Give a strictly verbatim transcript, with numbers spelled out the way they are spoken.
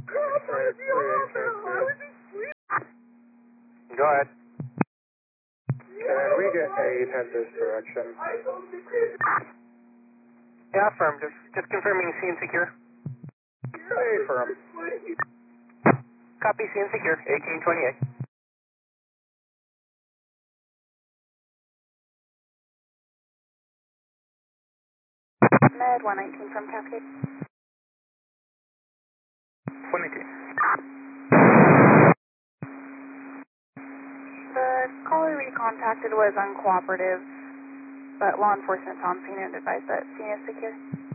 Go ahead. Can we get eight head this direction? Yeah, firm. Just, just confirming scene secure. Hey, firm. Copy, scene secure. eighteen twenty-eight. Med one nineteen from Cascade. one eighteen. The caller we contacted was uncooperative, but law enforcement found scene and advised that scene is secure.